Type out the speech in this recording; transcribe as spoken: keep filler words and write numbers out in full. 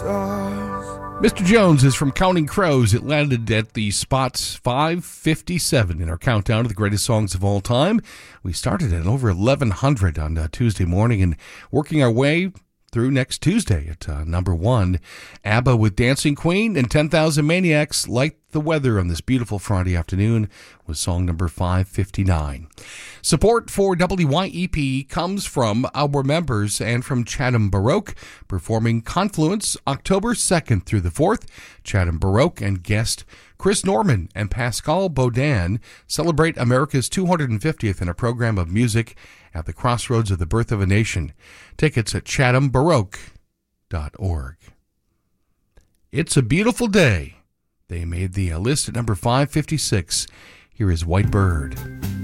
Mister Jones is from Counting Crows. It landed at the spot five fifty-seven in our countdown of the greatest songs of all time. We started at over eleven hundred on uh, Tuesday morning and working our way through next Tuesday at uh, number one. ABBA with Dancing Queen and ten thousand Maniacs Light the Weather on this beautiful Friday afternoon was song number five fifty-nine. Support for W Y E P comes from our members and from Chatham Baroque, performing Confluence October second through the fourth. Chatham Baroque and guest Chris Norman and Pascal Baudin celebrate America's two hundred fiftieth in a program of music at the crossroads of the birth of a nation. Tickets at chatham baroque dot org. It's a Beautiful Day. They made the list at number five fifty-six. Here is White Bird.